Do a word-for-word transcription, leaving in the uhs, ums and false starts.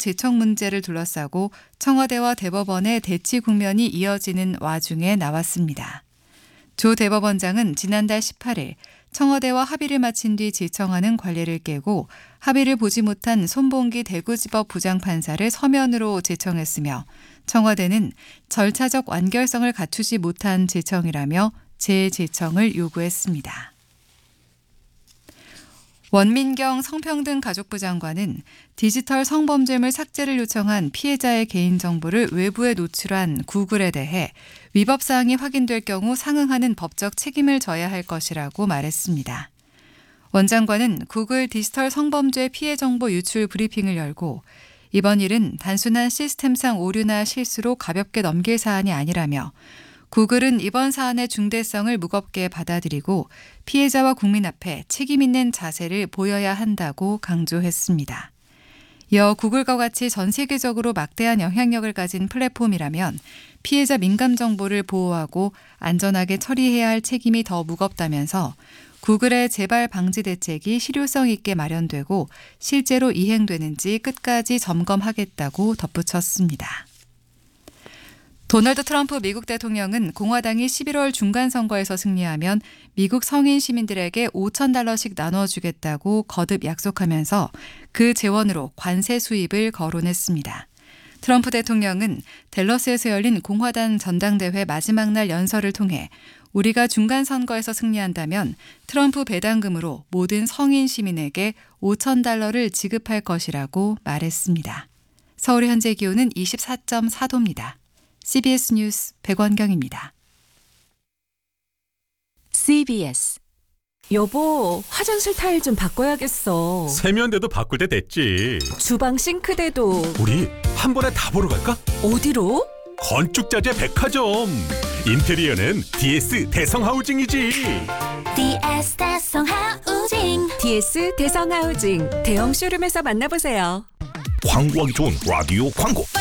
제청 문제를 둘러싸고 청와대와 대법원의 대치 국면이 이어지는 와중에 나왔습니다. 조 대법원장은 지난달 십팔 일 청와대와 합의를 마친 뒤 제청하는 관례를 깨고 합의를 보지 못한 손봉기 대구지법 부장판사를 서면으로 제청했으며 청와대는 절차적 완결성을 갖추지 못한 제청이라며 재제청을 요구했습니다. 원민경 성평등가족부 장관은 디지털 성범죄물 삭제를 요청한 피해자의 개인정보를 외부에 노출한 구글에 대해 위법사항이 확인될 경우 상응하는 법적 책임을 져야 할 것이라고 말했습니다. 원 장관은 구글 디지털 성범죄 피해 정보 유출 브리핑을 열고 이번 일은 단순한 시스템상 오류나 실수로 가볍게 넘길 사안이 아니라며 구글은 이번 사안의 중대성을 무겁게 받아들이고 피해자와 국민 앞에 책임 있는 자세를 보여야 한다고 강조했습니다. 이어 구글과 같이 전 세계적으로 막대한 영향력을 가진 플랫폼이라면 피해자 민감 정보를 보호하고 안전하게 처리해야 할 책임이 더 무겁다면서 구글의 재발 방지 대책이 실효성 있게 마련되고 실제로 이행되는지 끝까지 점검하겠다고 덧붙였습니다. 도널드 트럼프 미국 대통령은 공화당이 십일월 중간선거에서 승리하면 미국 성인 시민들에게 오천 달러씩 나눠주겠다고 거듭 약속하면서 그 재원으로 관세 수입을 거론했습니다. 트럼프 대통령은 댈러스에서 열린 공화당 전당대회 마지막 날 연설을 통해 우리가 중간선거에서 승리한다면 트럼프 배당금으로 모든 성인 시민에게 오천 달러를 지급할 것이라고 말했습니다. 서울의 현재 기온은 이십사 점 사 도입니다. 씨비에스 뉴스 백원경입니다. 씨비에스 여보, 화장실 타일 좀 바꿔야겠어. 세면대도 바꿀 때 됐지. 주방 싱크대도. 우리 한 번에 다 보러 갈까? 어디로? 건축자재 백화점. 인테리어는 디에스 대성하우징이지. 디에스 대성하우징. 디에스 대성하우징 대형 쇼룸에서 만나보세요. 광고하기 좋은 라디오 광고.